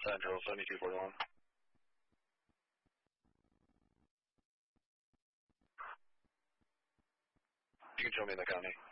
Central 7241. You can show me in the county.